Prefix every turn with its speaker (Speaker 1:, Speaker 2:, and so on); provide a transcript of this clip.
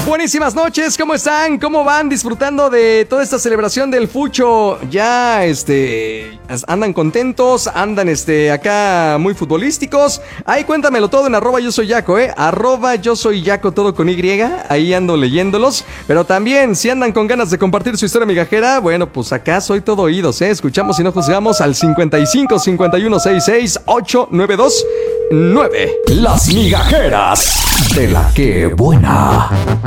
Speaker 1: Buenísimas noches, ¿cómo están? ¿Cómo van disfrutando de toda esta celebración del Fucho? Ya, andan contentos, andan, acá muy futbolísticos. Ahí cuéntamelo todo en @yo soy Yaco, @yo soy Yaco, todo con Y. Ahí ando leyéndolos. Pero también, si andan con ganas de compartir su historia migajera, bueno, pues acá soy todo oídos, Escuchamos y no juzgamos al 55 51 66 892 9.
Speaker 2: Las migajeras de la que buena.